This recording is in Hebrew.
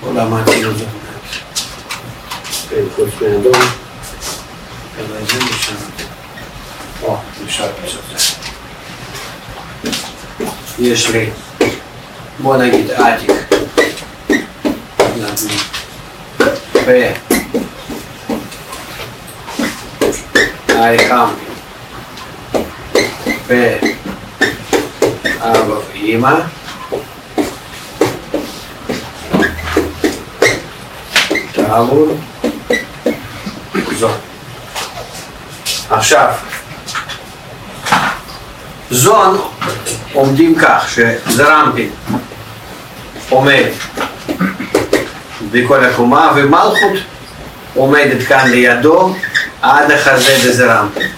או למדתי את זה. חוץ מאדום. אלא זה משם. או, אפשר לעשות זה. יש לי, בוא נגיד עתיק. האחם ואבא ואמא תעבור זו. עכשיו זון עומדים כך שזרמפין עומד בכל הקומה ומלכות עומדת כאן לידו עד החזה דזרמפין.